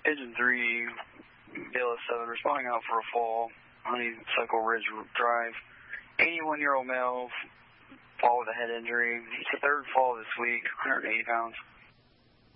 Engine 3, BLS7, responding out for a fall, Honeysuckle Ridge Drive. 81-year-old male, fall with a head injury. It's the third fall this week, 180 pounds.